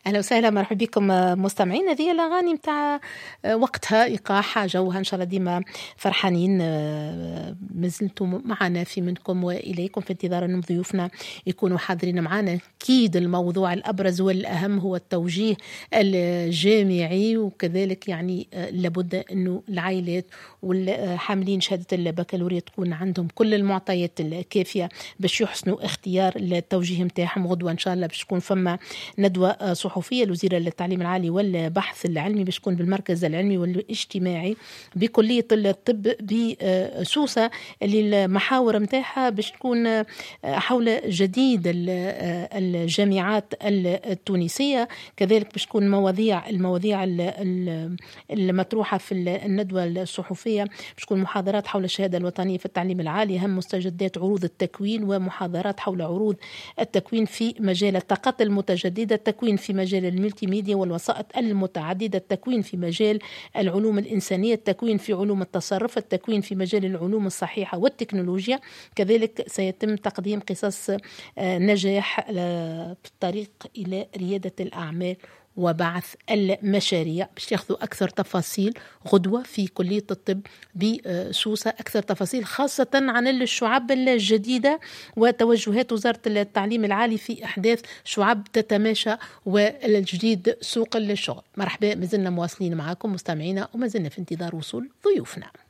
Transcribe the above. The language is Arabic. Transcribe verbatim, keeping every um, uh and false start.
أهلا وسهلا، مرحبا بكم مستمعين. هذه الأغاني متاع وقتها إيقاعها جوها إن شاء الله ديما فرحانين. مازلتم معنا في منكم وإليكم في انتظار أن ضيوفنا يكونوا حاضرين معنا. أكيد الموضوع الأبرز والأهم هو التوجيه الجامعي، وكذلك يعني لابد أنه العائلات والحاملين شهادة البكالوريا تكون عندهم كل المعطيات الكافية باش يحسنوا اختيار التوجيه متاعهم. غدوة إن شاء الله باش تكون فما ندوة صحفية لوزير التعليم العالي والبحث العلمي باش تكون بالمركز العلمي والاجتماعي بكلية الطب بسوسة، اللي المحاور متاعها باش تكون حول جديد الجامعات التونسية. كذلك باش تكون مواضيع المواضيع المطروحة في الندوة الصحفية باش تكون محاضرات حول الشهادة الوطنية في التعليم العالي، هم مستجدات عروض التكوين، ومحاضرات حول عروض التكوين في مجال الطاقات المتجددة، التكوين في مجال الملتي ميديا والوسائط المتعددة، التكوين في مجال العلوم الإنسانية، التكوين في علوم التصرف، التكوين في مجال العلوم الصحيحة والتكنولوجيا. كذلك سيتم تقديم قصص نجاح في الطريق إلى ريادة الأعمال وبعث المشاريع. باش ياخذوا أكثر تفاصيل غدوة في كلية الطب بسوسة، أكثر تفاصيل خاصة عن الشعب الجديدة وتوجهات وزارة التعليم العالي في إحداث شعب تتماشى والجديد سوق الشغل. مرحبا، مازلنا مواصلين معكم مستمعينا ومازلنا في انتظار وصول ضيوفنا.